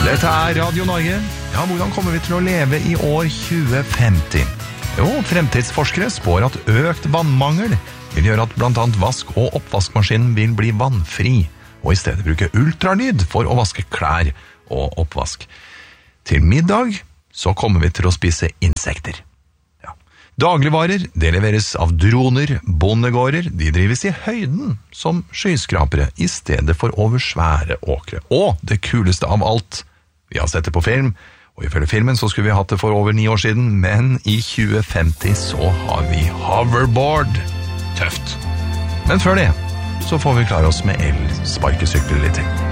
Dette Radio Norge. Ja, hvordan kommer vi til å leve i år 2050? Jo, fremtidsforskere spår at økt vannmangel vil gjøre at blant annet vask- og oppvaskmaskinen vil bli vannfri, og i stedet bruke ultralyd for å vaske klær og oppvask. Til middag så kommer vi til å spise insekter. Ja. Dagligvarer, det leveres av droner, bondegårder, de drives i høyden som skyskrapere i stedet for over svære åkre. Og det kuleste av alt, vi har sett det på film, og ifølge filmen så skulle vi hatt det for over 9 år siden, men i 2050 så har vi hoverboard. Tøft. Men før det, så får vi klare oss med el-sparkesykler litt til.